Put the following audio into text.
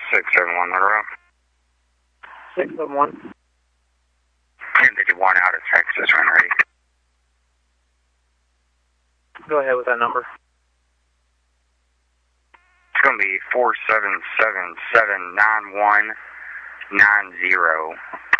671 Monroe. 671. 1051 out of Texas, when ready. Go ahead with that number. It's going to be 47779190.